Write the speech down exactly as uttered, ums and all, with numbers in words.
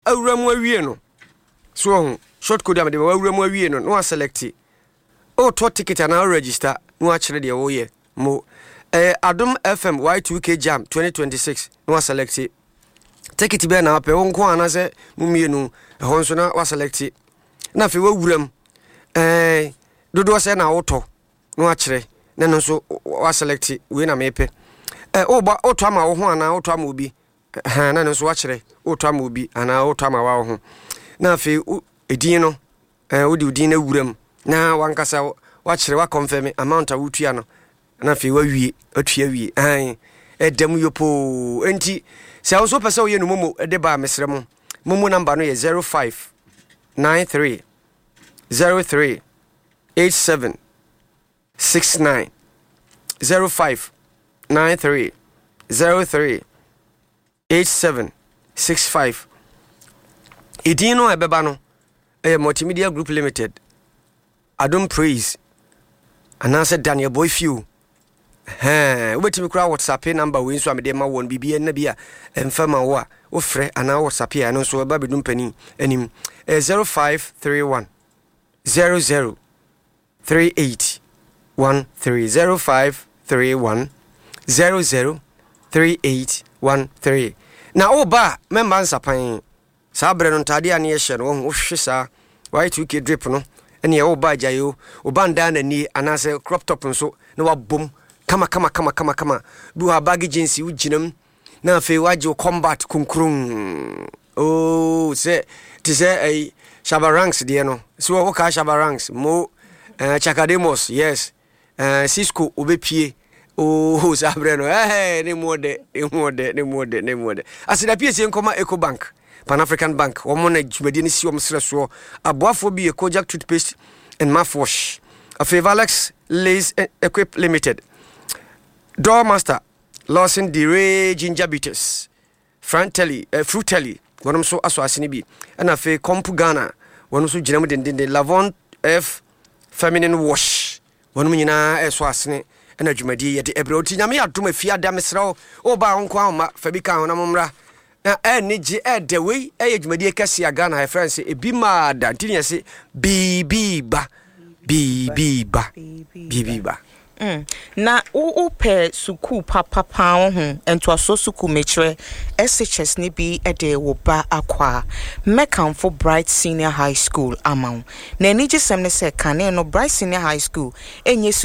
awura mu awie no so short code am de awura mu awie no no a select o to ticket and register no a kire de wo ye mo eh Adom F M Y two K Jam twenty twenty-six no a select ticket be na pe won ko anase mumienu ho nso na wa select na fe wa wuram eh dodo se na woto no a kire na no so wa select we na mepe eh o ba o to ama wo ho ana o to ama obi ha na no so wa kire o to ama obi ana o to ama wa ho na fe edin no eh odi odin na wuram na wankasa wa kire wa confirm amount a wutua no na fe wa wie atua wie an edam yopo enti se awo so pese wo ye no momo de ba mesre mo momo number no ye zero five nine three zero three eight seven six nine zero five nine three zero three eight seven six five. Edin no ebeba no eh Multimedia Group Limited, Adom Praise, and answer Daniel Boyfew. Eh wetimi kura WhatsApp number we nso amede ma won bibie na bia emfama wo a wo frɛ ana WhatsApp ya no so eba bedum pani anim eh zero five three one zero zero three eight one three zero five three one zero zero three eight one three. Na oba member nsapan sa bre no ntade ane ye hye no wo hwe sa Y two K drip no ene ye oba jayo oba nda na ni anase crop top nso na wabom kama kama kama kama kama du ha bag agency ujinam na fe waje combat kunkrun oh se ti se ai shabaranks de no so wo ka shabaranks mo uh, chakademos yes uh, Cisco obepie oh sabre no eh ni mode ni mode ni mode ni mode asida pie se nkoma Ecobank Pan African Bank wo mo na djumadi ni si wo msre so aboafo bi Kojak toothpaste and mouthwash a Favalex Lays Equip Limited, Doormaster Lawson Dire Ginger Bitters Fratelli uh, Frutelli wonom so aso asene bi na fe Kompu Ghana wonom so ginam dendende Lavon F Feminine Wash wonom nyina eso asene na dwumadi ye de ebroti nyame adom afia da mesrawo oba honko ama fa bi kan na momra na eniji e de we e dwumadi kase ya Ghana reference e bi ma da ntinya se bibi ba bibi ba bibi ba. Mm. Na o pe suku papa pa ho ento aso suku mechre S H S ni bi e de wo ba akwa mekan for Bright Senior High School amount na ni gisem ne se kane no Bright Senior High School enye